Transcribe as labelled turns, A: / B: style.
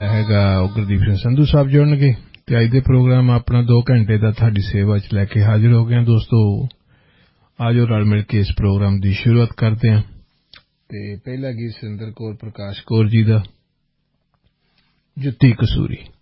A: ਹੈਗਾ ਗੁਰਦੀਪ ਸਿੰਘ ਸੰਧੂ ਸਾਹਿਬ ਜੁੜਨਗੇ ਤੇ ਅੱਜ ਦੇ ਪ੍ਰੋਗਰਾਮ ਆਪਣਾ 2 ਘੰਟੇ ਦਾ ਤੁਹਾਡੀ ਸੇਵਾ 'ਚ ਲੈ ਕੇ ਹਾਜ਼ਰ ਹੋ ਗਏ ਦੋਸਤੋ। ਆਜੋ ਰਲ ਮਿਲ ਕੇ ਇਸ ਪ੍ਰੋਗਰਾਮ ਦੀ ਸ਼ੁਰੂਆਤ ਕਰਦੇ ਹਾਂ ਤੇ ਪਹਿਲਾ ਗੀਤ ਸੁਰਿੰਦਰ ਕੌਰ ਪ੍ਰਕਾਸ਼ ਕੌਰ ਜੀ ਦਾ ਜੁੱਤੀ ਕਸੂਰੀ।